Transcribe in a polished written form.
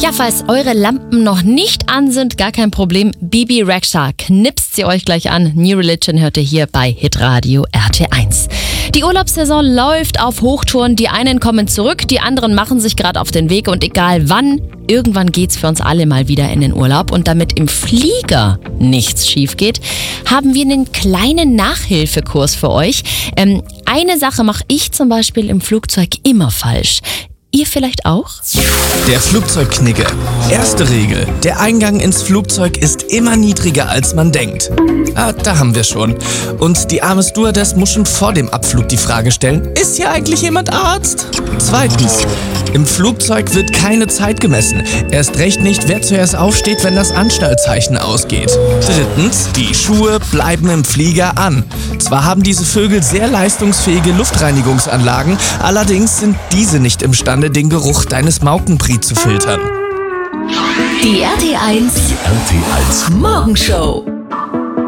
Ja, falls eure Lampen noch nicht an sind, gar kein Problem. Bibi Rexha knipst sie euch gleich an. New Religion hört ihr hier bei Hitradio RT1. Die Urlaubssaison läuft auf Hochtouren. Die einen kommen zurück, die anderen machen sich gerade auf den Weg. Und egal wann, irgendwann geht's für uns alle mal wieder in den Urlaub. Und damit im Flieger nichts schief geht, haben wir einen kleinen Nachhilfekurs für euch. Eine Sache mache ich zum Beispiel im Flugzeug immer falsch. Ihr vielleicht auch? Der Flugzeugknigge. Erste Regel. Der Eingang ins Flugzeug ist immer niedriger, als man denkt. Da haben wir schon. Und die arme Stewardess muss schon vor dem Abflug die Frage stellen, ist hier eigentlich jemand Arzt? Zweitens. Im Flugzeug wird keine Zeit gemessen. Erst recht nicht, wer zuerst aufsteht, wenn das Anschnallzeichen ausgeht. Drittens. Die Schuhe bleiben im Flieger an. Zwar haben diese Vögel sehr leistungsfähige Luftreinigungsanlagen, allerdings sind diese nicht imstande, den Geruch deines Maukenbrie zu filtern. Die RT1 Morgenshow.